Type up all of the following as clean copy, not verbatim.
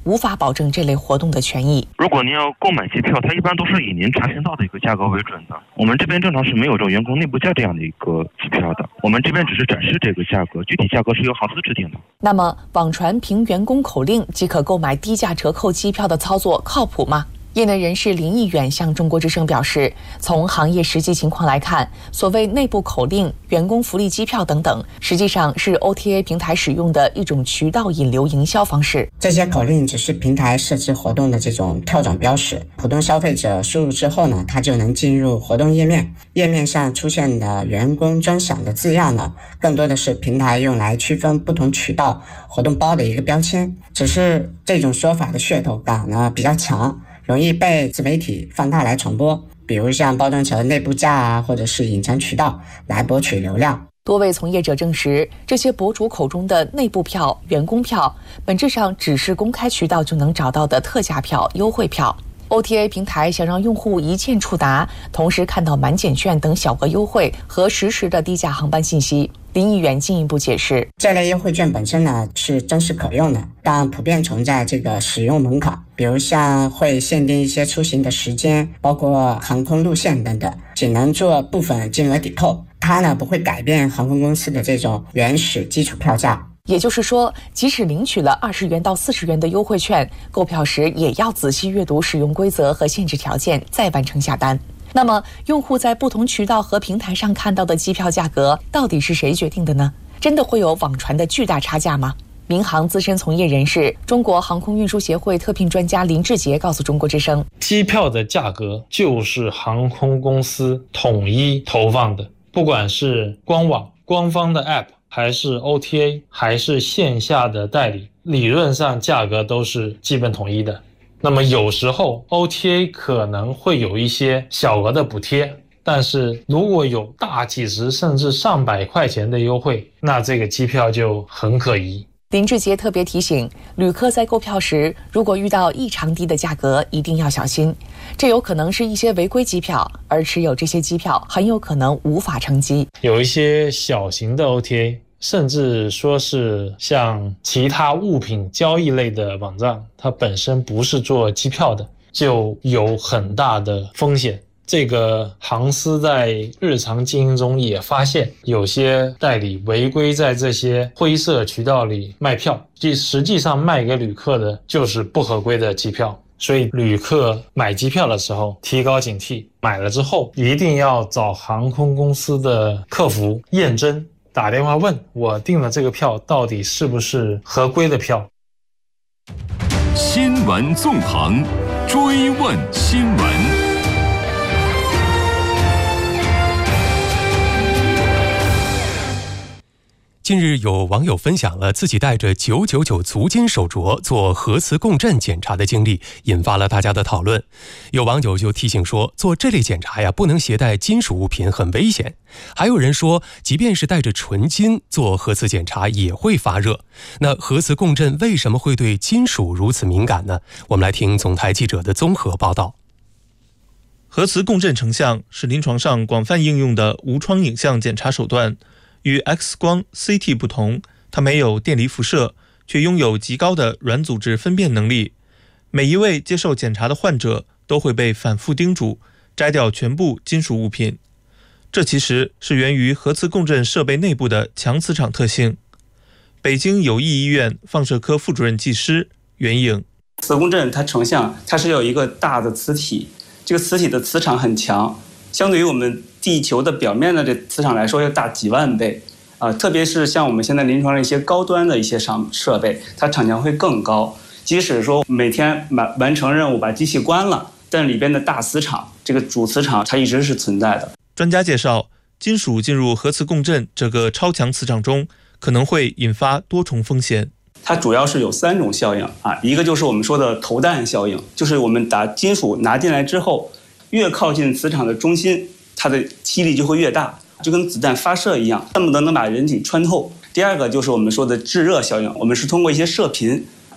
无法保证这类活动的权益。 如果您要购买机票，它一般都是以您查询到的一个价格为准的。我们这边正常是没有这种员工内部价这样的一个机票的，我们这边只是展示这个价格，具体价格是由航司制定的。 那么，网传凭员工口令即可购买低价折扣机票的操作靠谱吗？业内人士林毅远向中国之声表示，从行业实际情况来看，所谓内部口令、员工福利机票等等，实际上是 OTA 平台使用的一种渠道引流营销方式。 这些口令只是平台设置活动的这种跳转标识，普通消费者输入之后呢，他就能进入活动页面。页面上出现的员工专享的字样呢，更多的是平台用来区分不同渠道活动包的一个标签。只是这种说法的噱头感呢比较强，容易被自媒体放大来传播，比如像包装成内部价啊，或者是隐藏渠道来博取流量。 多位从业者证实，这些博主口中的内部票、员工票，本质上只是公开渠道就能找到的特价票、优惠票。OTA 平台想让用户一键触达，同时看到满减券等小额优惠和实时的低价航班信息。林毅远进一步解释， 这类优惠券本身呢是真实可用的，但普遍存在这个使用门槛，比如像会限定一些出行的时间，包括航空路线等等，仅能做部分金额抵扣，它呢不会改变航空公司的这种原始基础票价。 也就是说，即使领取了20元到40元的优惠券，购票时也要仔细阅读使用规则和限制条件，再完成下单。那么，用户在不同渠道和平台上看到的机票价格，到底是谁决定的呢？真的会有网传的巨大差价吗？民航资深从业人士、中国航空运输协会特聘专家林志杰告诉中国之声， 机票的价格就是航空公司统一投放的，不管是官网、官方的 App，还是 OTA， 还是线下的代理，理论上价格都是基本统一的。那么有时候 OTA 可能会有一些小额的补贴，但是如果有大几十甚至上百块钱的优惠，那这个机票就很可疑。 林志杰特别提醒，旅客在购票时，如果遇到异常低的价格，一定要小心，这有可能是一些违规机票，而持有这些机票很有可能无法乘机。 有一些小型的 OTA， 甚至说是像其他物品交易类的网站，它本身不是做机票的，就有很大的风险。这个航司在日常经营中也发现，有些代理违规在这些灰色渠道里卖票，实际上卖给旅客的就是不合规的机票。所以旅客买机票的时候提高警惕，买了之后一定要找航空公司的客服验真，打电话问我订了这个票到底是不是合规的票。 新闻纵横，追问新闻。 近日有网友分享了自己带着999足金手镯做核磁共振检查的经历，引发了大家的讨论。有网友就提醒说，做这类检查呀，不能携带金属物品，很危险。还有人说，即便是带着纯金做核磁检查也会发热。那核磁共振为什么会对金属如此敏感呢？我们来听总台记者的综合报道。 核磁共振成像是临床上广泛应用的无创影像检查手段。与 X 光 CT 不同，它没有电离辐射，却拥有极高的软组织分辨能力。每一位接受检查的患者都会被反复叮嘱摘掉全部金属物品，这其实是源于核磁共振设备内部的强磁场特性。北京友谊医院放射科副主任技师袁颖， 磁共振它成像，它是有一个大的磁体，这个磁体的磁场很强，相对于我们地球的表面的这磁场来说要大几万倍特别是像我们现在临床上一些高端的一些设备，它场强会更高。即使说每天完成任务把机器关了，但里边的大磁场，这个主磁场它一直是存在的。 专家介绍，金属进入核磁共振这个超强磁场中，可能会引发多重风险。 它主要是有3种效应一个就是我们说的投弹效应，就是我们把金属拿进来之后，越靠近磁场的中心，它的吸力就会越大，就跟子弹发射一样，恨不得能把人体穿透。第二个就是我们说的制热效应，我们是通过一些射频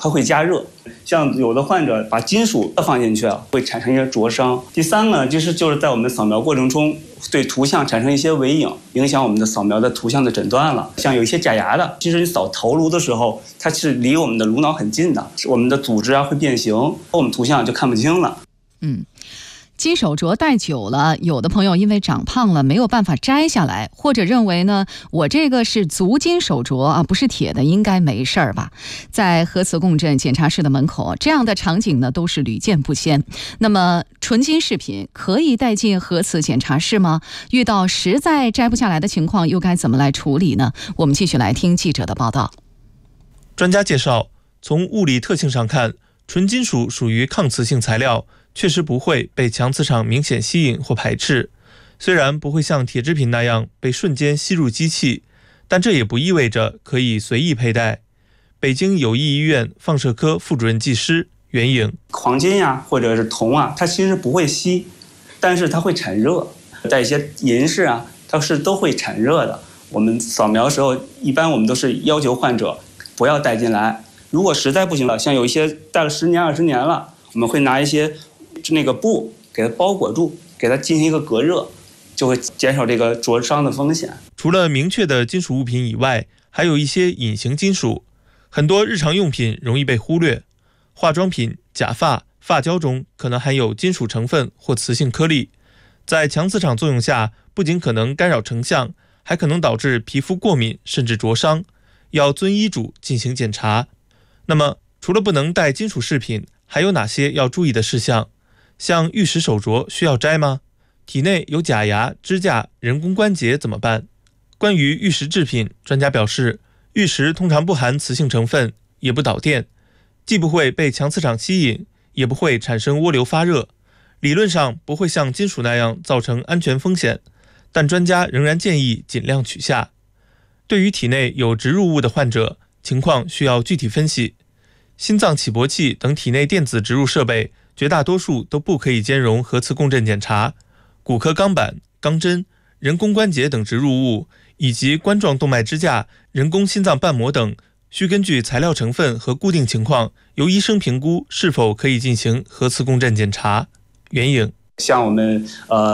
它会加热。像有的患者把金属放进去了，会产生一些灼伤。第三个就是在我们扫描过程中对图像产生一些微影，影响我们的扫描的图像的诊断了。像有一些假牙的，其实你扫头颅的时候，它是离我们的颅脑很近的，我们的组织会变形，我们图像就看不清了。 金手镯戴久了，有的朋友因为长胖了没有办法摘下来，或者认为呢，我这个是足金手镯啊，不是铁的，应该没事儿吧？在核磁共振检查室的门口，这样的场景呢都是屡见不鲜。那么纯金饰品可以带进核磁检查室吗？遇到实在摘不下来的情况，又该怎么来处理呢？我们继续来听记者的报道。 专家介绍，从物理特性上看，纯金属属于抗磁性材料，确实不会被强磁场明显吸引或排斥。虽然不会像铁制品那样被瞬间吸入机器，但这也不意味着可以随意佩戴。北京友谊医院放射科副主任技师袁颖： 黄金呀，或者是铜啊，它其实不会吸，但是它会产热。在一些银饰啊，它是都会产热的。我们扫描的时候，一般我们都是要求患者不要带进来。如果实在不行了，像有一些戴了10年、20年了，我们会拿一些那个布给它包裹住，给它进行一个隔热，就会减少这个灼伤的风险。 除了明确的金属物品以外，还有一些隐形金属，很多日常用品容易被忽略。化妆品、假发、发胶中可能含有金属成分或磁性颗粒，在强磁场作用下，不仅可能干扰成像，还可能导致皮肤过敏甚至灼伤，要遵医嘱进行检查。那么，除了不能戴金属饰品，还有哪些要注意的事项？像玉石手镯需要摘吗？体内有假牙、支架、人工关节怎么办？关于玉石制品，专家表示，玉石通常不含磁性成分，也不导电，既不会被强磁场吸引，也不会产生涡流发热，理论上不会像金属那样造成安全风险，但专家仍然建议尽量取下。对于体内有植入物的患者，情况需要具体分析。心脏起搏器等体内电子植入设备绝大多数都不可以兼容核磁共振检查，骨科钢板、钢针、人工关节等植入物，以及冠状动脉支架、人工心脏瓣膜等，需根据材料成分和固定情况，由医生评估是否可以进行核磁共振检查。袁颖： 像我们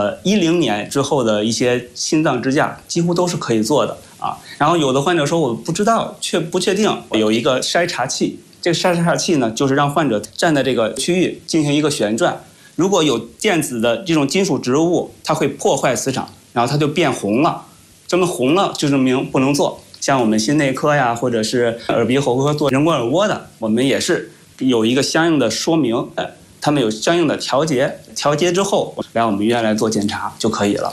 10年之后的一些心脏支架，几乎都是可以做的啊。然后有的患者说我不知道，不确定，有一个筛查器。这个筛查器呢，就是让患者站在这个区域进行一个旋转，如果有电子的这种金属植入物，它会破坏磁场，然后它就变红了。这么红了就证明不能做。像我们心内科呀，或者是耳鼻喉科做人工耳蜗的，我们也是有一个相应的说明，他们有相应的调节之后来我们医院来做检查就可以了。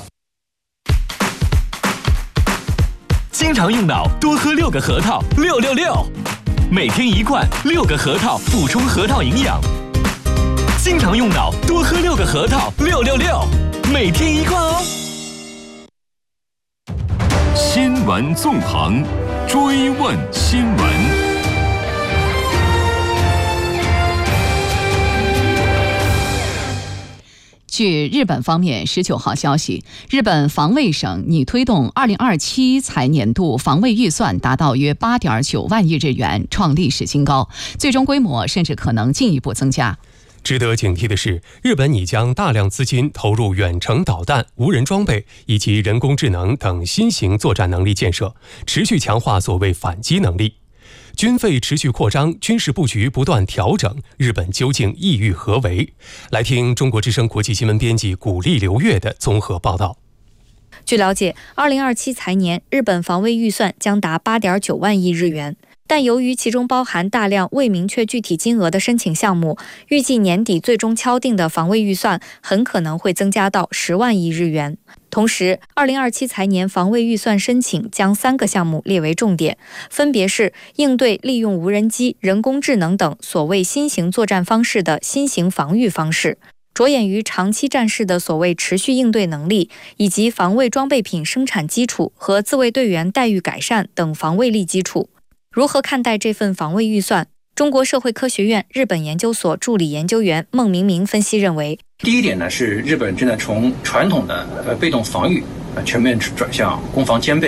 经常用脑，多喝6个核桃，666。每天1罐，6个核桃，补充核桃营养。经常用脑，多喝6个核桃，666，每天1罐哦。新闻纵横，追问新闻。 据日本方面19号消息，日本防卫省拟推动2027财年度防卫预算达到约8.9万亿日元，创历史新高，最终规模甚至可能进一步增加。 值得警惕的是，日本拟将大量资金投入远程导弹、无人装备以及人工智能等新型作战能力建设，持续强化所谓反击能力。军费持续扩张，军事布局不断调整，日本究竟意欲何为？来听中国之声国际新闻编辑古丽刘月的综合报道。 据了解，2027财年日本防卫预算将达8.9万亿日元，但由于其中包含大量未明确具体金额的申请项目，预计年底最终敲定的防卫预算很可能会增加到10万亿日元。同时，2027财年防卫预算申请将3个项目列为重点，分别是应对利用无人机、人工智能等所谓新型作战方式的新型防御方式，着眼于长期战事的所谓持续应对能力，以及防卫装备品生产基础和自卫队员待遇改善等防卫力基础。如何看待这份防卫预算？中国社会科学院日本研究所助理研究员孟明明分析认为， 第一点呢，是日本正在从传统的被动防御全面转向攻防兼备，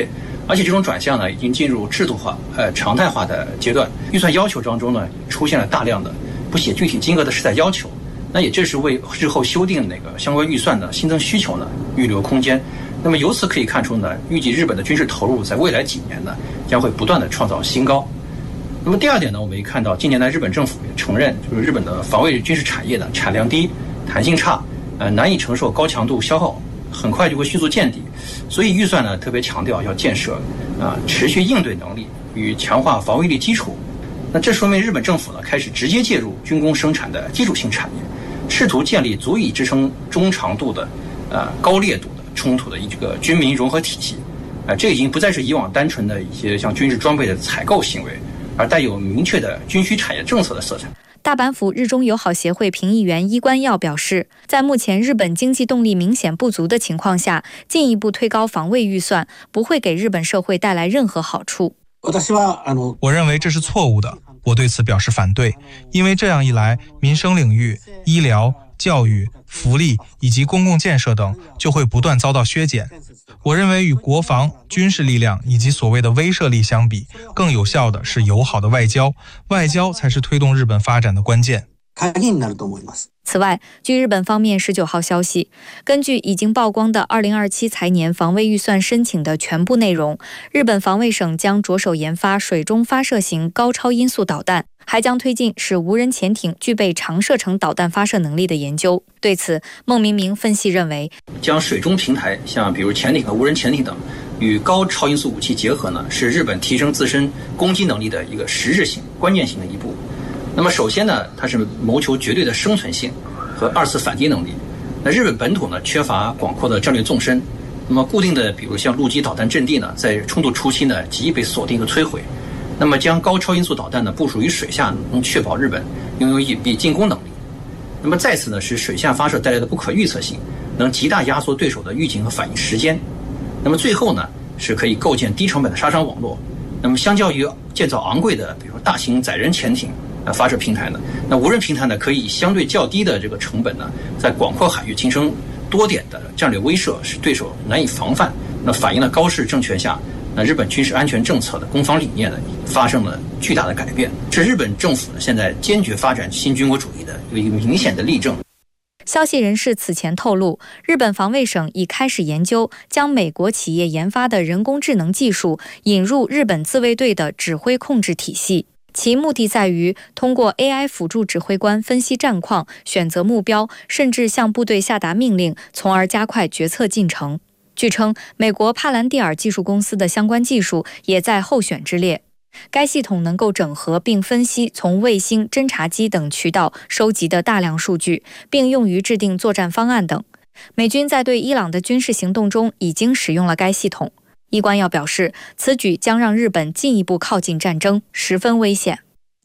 而且这种转向呢，已经进入制度化、常态化的阶段。预算要求当中呢，出现了大量的不写具体金额的实在要求，那也正是为日后修订那个相关预算的新增需求呢预留空间。那么由此可以看出呢，预计日本的军事投入在未来几年呢，将会不断的创造新高。那么第二点呢，我们也看到近年来日本政府也承认，就是日本的防卫军事产业呢产量低、弹性差，难以承受高强度消耗，很快就会迅速见底。所以预算呢特别强调要建设持续应对能力与强化防卫力基础。那这说明日本政府呢开始直接介入军工生产的基础性产业，试图建立足以支撑中长度的高烈度的冲突的一个军民融合体系。这已经不再是以往单纯的一些像军事装备的采购行为，而带有明确的军需产业政策的色彩。 大阪府日中友好协会评议员伊关耀表示，在目前日本经济动力明显不足的情况下，进一步推高防卫预算不会给日本社会带来任何好处。 我认为这是错误的，我对此表示反对，因为这样一来，民生领域、医疗、教育、福利以及公共建设等就会不断遭到削减。我认为与国防、军事力量以及所谓的威慑力相比，更有效的是友好的外交，外交才是推动日本发展的关键。 此外，据日本方面19号消息，根据已经曝光的2027财年防卫预算申请的全部内容，日本防卫省将着手研发水中发射型高超音速导弹，还将推进使无人潜艇具备长射程导弹发射能力的研究。对此，孟明明分析认为， 将水中平台，像比如潜艇和无人潜艇等，与高超音速武器结合呢，是日本提升自身攻击能力的一个实质性、关键性的一步。那么首先呢，它是谋求绝对的生存性和二次反击能力。那日本本土呢缺乏广阔的战略纵深，那么固定的比如像陆基导弹阵地呢，在冲突初期呢极易被锁定和摧毁。那么将高超音速导弹呢部署于水下，能确保日本拥有隐蔽进攻能力。那么再次呢，使水下发射带来的不可预测性，能极大压缩对手的预警和反应时间。那么最后呢，是可以构建低成本的杀伤网络。那么相较于建造昂贵的比如说大型载人潜艇发射平台呢，那无人平台呢可以以相对较低的这个成本呢，在广阔海域形成多点的战略威慑，使对手难以防范。那反映了高市政权下那日本军事安全政策的攻防理念呢发生了巨大的改变，是日本政府呢现在坚决发展新军国主义的有一个明显的例证。 消息人士此前透露，日本防卫省已开始研究将美国企业研发的人工智能技术引入日本自卫队的指挥控制体系，其目的在于通过 AI 辅助指挥官分析战况、选择目标，甚至向部队下达命令，从而加快决策进程。据称，美国帕兰蒂尔技术公司的相关技术也在候选之列。该系统能够整合并分析从卫星、侦察机等渠道收集的大量数据，并用于制定作战方案等。美军在对伊朗的军事行动中已经使用了该系统。伊关耀表示，此举将让日本进一步靠近战争，十分危险。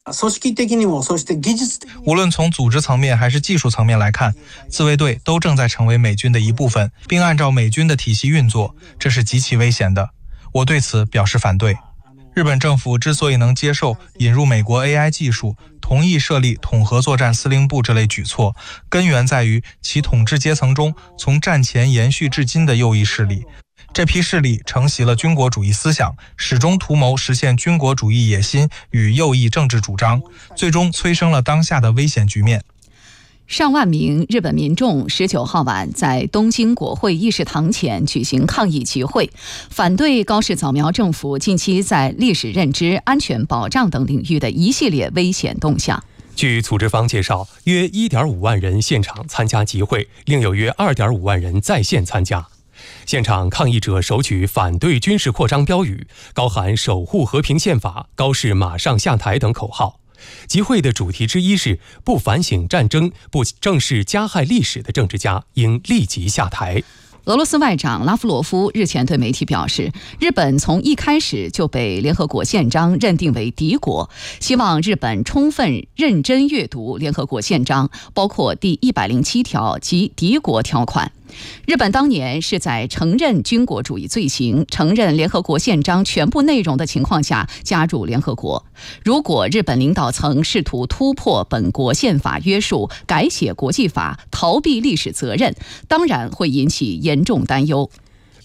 无论从组织层面还是技术层面来看，自卫队都正在成为美军的一部分，并按照美军的体系运作，这是极其危险的。我对此表示反对。日本政府之所以能接受引入美国 AI 技术，同意设立统合作战司令部这类举措，根源在于其统治阶层中从战前延续至今的右翼势力。这批势力承袭了军国主义思想，始终图谋实现军国主义野心与右翼政治主张，最终催生了当下的危险局面。 上万名日本民众19号晚在东京国会议事堂前举行抗议集会，反对高市早苗政府近期在历史认知、安全保障等领域的一系列危险动向。 据组织方介绍，约 1.5 万人现场参加集会，另有约 2.5 万人在线参加。现场抗议者手举反对军事扩张标语，高喊守护和平宪法、高市马上下台等口号。集会的主题之一是不反省战争、不正视加害历史的政治家应立即下台。 俄罗斯外长拉夫罗夫日前对媒体表示，日本从一开始就被联合国宪章认定为敌国，希望日本充分认真阅读联合国宪章，包括第107条及敌国条款。日本当年是在承认军国主义罪行、承认联合国宪章全部内容的情况下加入联合国。如果日本领导层试图突破本国宪法约束，改写国际法，逃避历史责任，当然会引起严重担忧。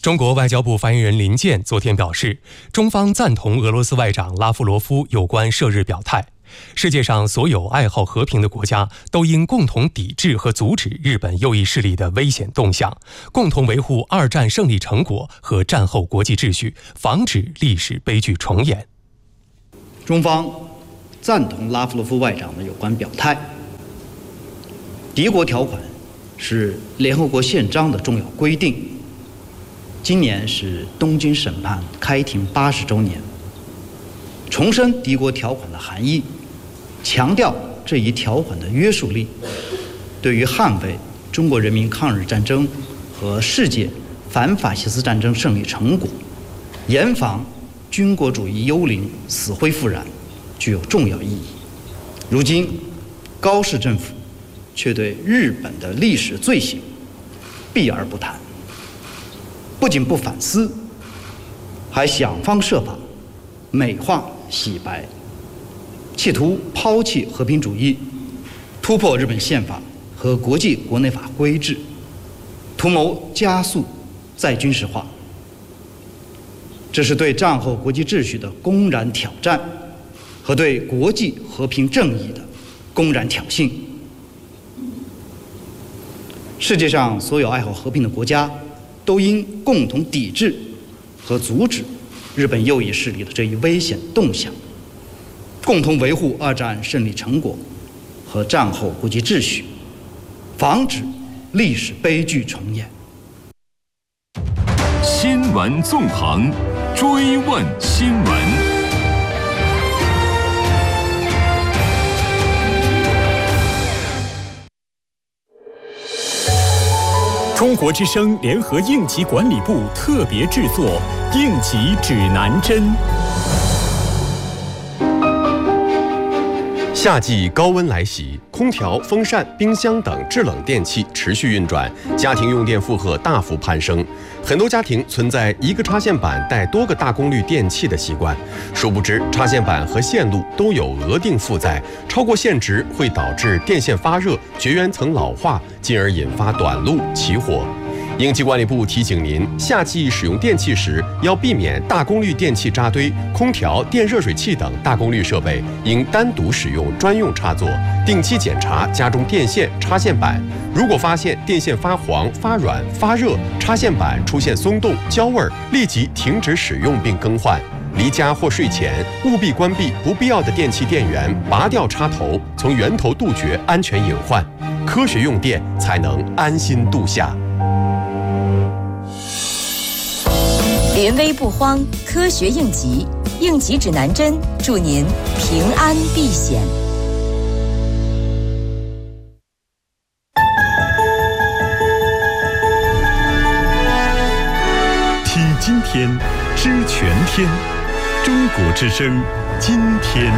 中国外交部发言人林健昨天表示，中方赞同俄罗斯外长拉夫罗夫有关涉日表态。世界上所有爱好和平的国家都应共同抵制和阻止日本右翼势力的危险动向，共同维护二战胜利成果和战后国际秩序，防止历史悲剧重演。 中方赞同拉夫罗夫外长的有关表态。敌国条款是联合国宪章的重要规定。今年是东京审判开庭80周年，重申敌国条款的含义，强调这一条款的约束力，对于捍卫中国人民抗日战争和世界反法西斯战争胜利成果，严防军国主义幽灵死灰复燃，具有重要意义。如今，高市政府却对日本的历史罪行避而不谈，不仅不反思，还想方设法美化洗白，企图抛弃和平主义，突破日本宪法和国际国内法规制，图谋加速再军事化。这是对战后国际秩序的公然挑战，和对国际和平正义的公然挑衅。世界上所有爱好和平的国家都应共同抵制和阻止日本右翼势力的这一危险动向，共同维护二战胜利成果和战后国际秩序，防止历史悲剧重演。 新闻纵横，追问新闻。中国之声联合应急管理部特别制作《应急指南针》。 夏季高温来袭，空调、风扇、冰箱等制冷电器持续运转，家庭用电负荷大幅攀升。很多家庭存在一个插线板带多个大功率电器的习惯，殊不知插线板和线路都有额定负载，超过限值会导致电线发热、绝缘层老化，进而引发短路起火。应急管理部提醒您，夏季使用电器时要避免大功率电器扎堆，空调、电热水器等大功率设备应单独使用专用插座，定期检查家中电线、插线板。如果发现电线发黄、发软、发热，插线板出现松动、焦味，立即停止使用并更换。离家或睡前务必关闭不必要的电器电源，拔掉插头，从源头杜绝安全隐患。科学用电才能安心度夏。 临危不慌，科学应急，应急指南针，祝您平安避险。 听今天，知全天，中国之声，今天。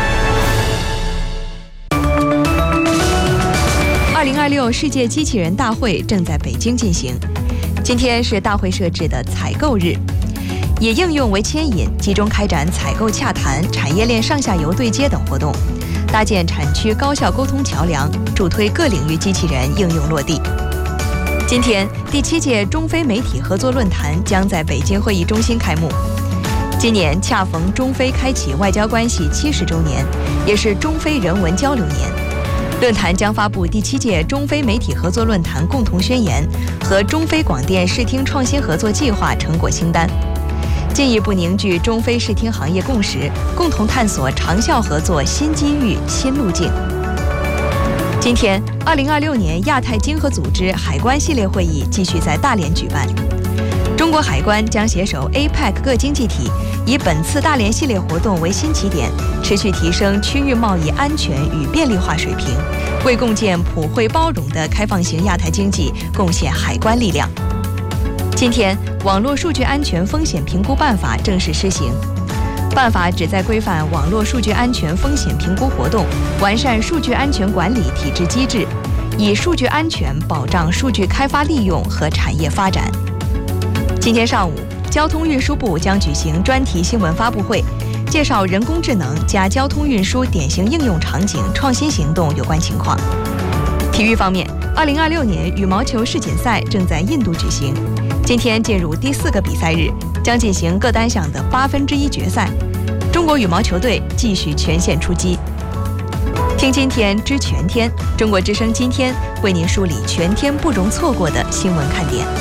2026世界机器人大会正在北京进行。今天是大会设置的采购日，以应用为牵引，集中开展采购洽谈、产业链上下游对接等活动，搭建产区高效沟通桥梁，助推各领域机器人应用落地。今天，第7届中非媒体合作论坛将在北京会议中心开幕。今年恰逢中非开启外交关系70周年，也是中非人文交流年。论坛将发布第7届中非媒体合作论坛共同宣言和中非广电视听创新合作计划成果清单，进一步凝聚中非视听行业共识，共同探索长效合作新机遇、新路径。今天，2026年亚太经合组织海关系列会议继续在大连举办。中国海关将携手 APEC 各经济体，以本次大连系列活动为新起点，持续提升区域贸易安全与便利化水平，为共建普惠包容的开放型亚太经济贡献海关力量。今天，网络数据安全风险评估办法正式施行。办法旨在规范网络数据安全风险评估活动，完善数据安全管理体制机制，以数据安全保障数据开发利用和产业发展。今天上午，交通运输部将举行专题新闻发布会，介绍人工智能加交通运输典型应用场景创新行动有关情况。体育方面，2026年羽毛球世锦赛正在印度举行。 今天进入第4个比赛日，将进行各单项的1/8决赛。中国羽毛球队继续全线出击。听今天知全天，中国之声今天为您梳理全天不容错过的新闻看点。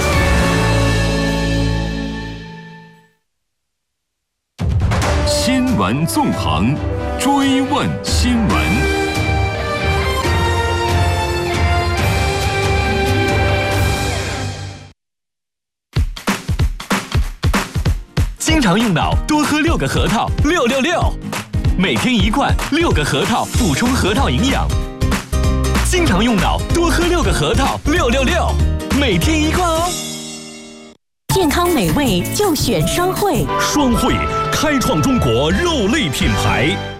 新闻纵横，追问新闻。 经常用脑，多喝6个核桃，666。每天1罐，6个核桃，补充核桃营养。经常用脑，多喝6个核桃，666。每天1罐哦。 健康美味就选双汇， 双汇开创中国肉类品牌。